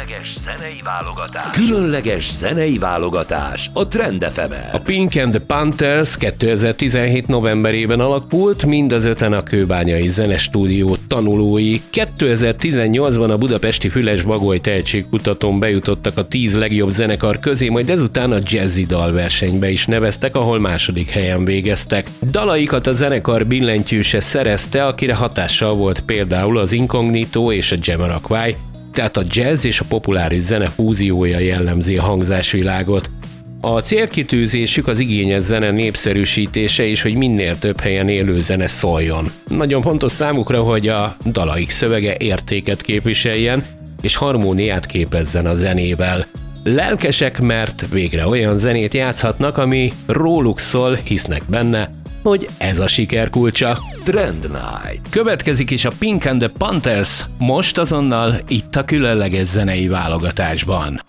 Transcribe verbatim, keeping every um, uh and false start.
Különleges zenei válogatás. Különleges zenei válogatás a Trend ef emen. A Pink and the Panthers kétezer-tizenhét novemberében alakult, mind az öten a Kőbányai Zenestúdió tanulói. kétezer-tizennyolcban a budapesti Füles-Bagoly tehetségkutatón bejutottak a tíz legjobb zenekar közé, majd ezután a jazzy dalversenybe is neveztek, ahol második helyen végeztek. Dalaikat a zenekar billentyűse szerezte, akire hatással volt például az Incognito és a Jamiroquai, tehát a jazz és a populáris zene fúziója jellemzi a hangzásvilágot. A célkitűzésük az igényes zene népszerűsítése és hogy minél több helyen élő zene szóljon. Nagyon fontos számukra, hogy a dalaik szövege értéket képviseljen és harmóniát képezzen a zenével. Lelkesek, mert végre olyan zenét játszhatnak, ami róluk szól, hisznek benne, hogy ez a siker kulcsa. Trend Night. Következik is a Pink and the Panthers, most azonnal itt a különleges zenei válogatásban.